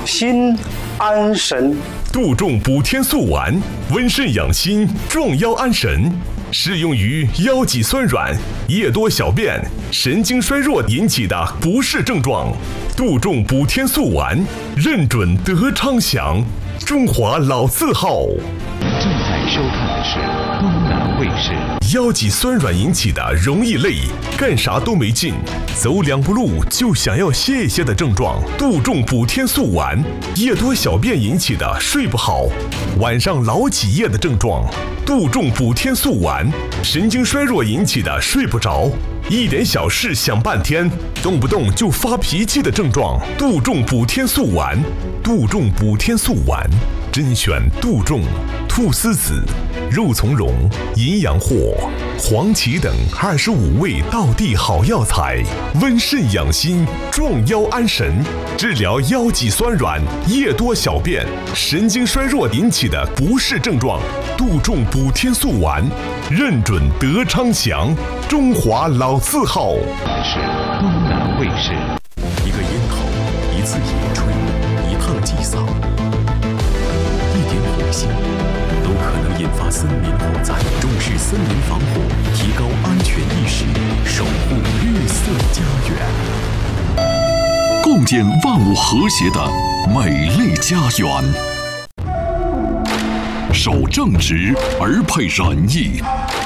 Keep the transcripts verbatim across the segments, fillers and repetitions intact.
心安神。 杜仲补天素丸，温肾养心，壮腰安神，适用于腰脊酸软、夜多小便、神经衰弱引起的不适症状。杜仲补天素丸，认准得昌祥，中华老字号。 正在收看的是东南卫视。 腰脊酸软引起的容易累、干啥都没劲、走两步路就想要歇一歇的症状，杜仲补天素丸；夜多小便引起的睡不好、晚上老起夜的症状，杜仲补天素丸；神经衰弱引起的睡不着、一点小事想半天、动不动就发脾气的症状，杜仲补天素丸。杜仲补天素丸，甄选杜仲、菟丝子、肉苁蓉、银阳藿、黄芪等二十五味道地好药材，温肾养心，壮腰安神，治疗腰脊酸软、夜多小便、神经衰弱引起的不适症状。杜仲补天素丸，认准得昌祥，中华老字号。 是东南卫视。 一个烟头，一次野炊，一趟祭扫，一点火星都可能引发森林火灾。重视森林防火，提高安全意识，守护绿色家园，共建万物和谐的美丽家园。守正直而配仁义，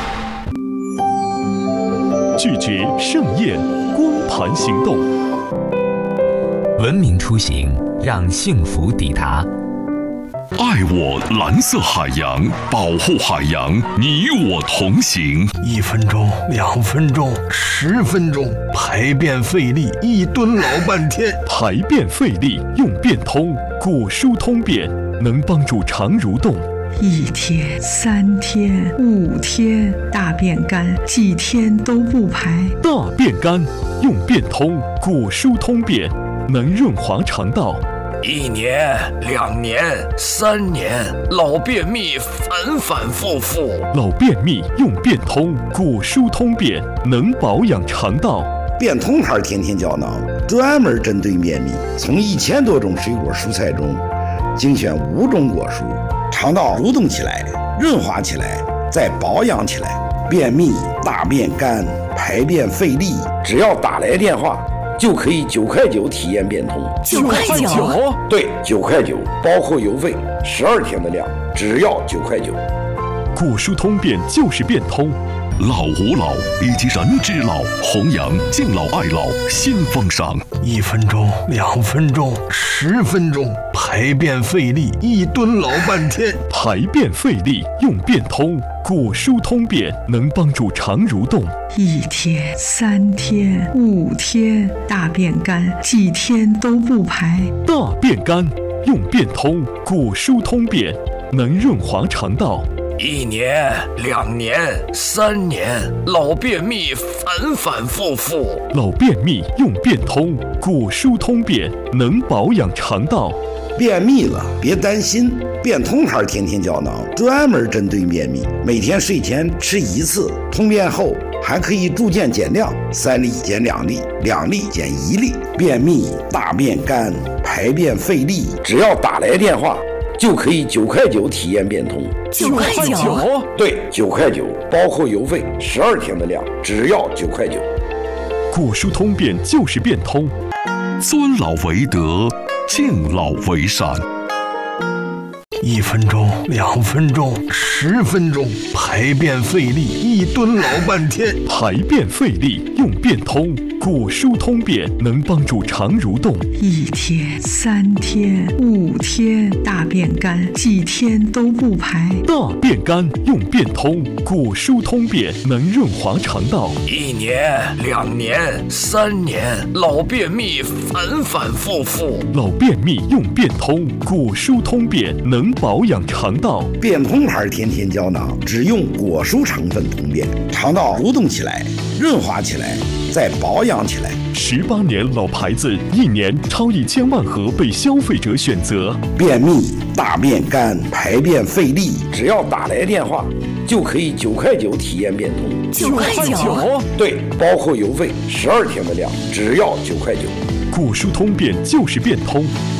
拒绝盛宴光盘行动。 文明出行，让幸福抵达。 爱我蓝色海洋，保护海洋，你我同行。 一分钟，两分钟，十分钟，排便费力，一蹲老半天。 排便费力用便通，果蔬通便，能帮助肠蠕动。 一天、三天、五天，大便干，几天都不排。 大便干用便通，果蔬通便，能润滑肠道。 一年、两年、三年，老便秘反反复复。 老便秘用便通，果蔬通便，能保养肠道。 便通牌天天胶囊专门针对便秘，从一千多种水果蔬菜中精选五种果蔬，肠道蠕动起来，润滑起来，再保养起来。便秘、大便干、排便费力，只要打来电话就可以九块九体验便通。 九块九？ 对，九块九，包括邮费，十二天的量，只要九块九。 果蔬通便就是便通。 老吾老以及人之老，弘扬敬老爱老新风尚。 一分钟，两分钟，十分钟，排便费力，一蹲老半天。 排便费力用便通，果蔬通便，能帮助肠蠕动。 一天、三天、五天，大便干，几天都不排。 大便干用便通，果蔬通便，能润滑肠道。 一年、两年、三年，老便秘反反复复。 老便秘用便通，果蔬通便，能保养肠道。 便秘了别担心，便通牌天天胶囊专门针对便秘，每天睡前吃一次，通便后还可以逐渐减量，三粒减两粒，两粒减一粒。便秘、大便干、排便费力，只要打来电话就可以九块九体验便通。 九块九？ 对，九块九，包括邮费，十二天的量，只要九块九。 果蔬通便就是便通。 尊老为德，敬老为善。 一分钟，两分钟，十分钟，排便费力，一蹲老半天。 排便费力用便通，果蔬通便，能帮助肠蠕动。 一天、三天、五天，大便干，几天都不排。 大便干用便通，果蔬通便，能润滑肠道。 一年、两年、三年，老便秘反反复复。 老便秘用便通，果蔬通便，能保养肠道。 便通牌天天胶囊只用果蔬成分通便，肠道蠕动起来，润滑起来，再保养起来。 十八年老牌子，一年超一千万盒被消费者选择。 便秘、大便干、排便费力，只要打来电话就可以九块九体验便通。 九块九？ 对，包括邮费，十二天的量，只要九块九。 果蔬通便就是便通。